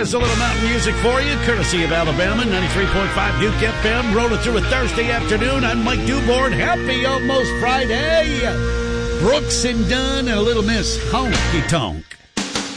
there's a little mountain music for you, courtesy of Alabama, 93.5 Duke FM. Rolling through a Thursday afternoon. I'm Mike Dubord. Happy almost Friday. Brooks and Dunn and a little Miss Honky Tonk.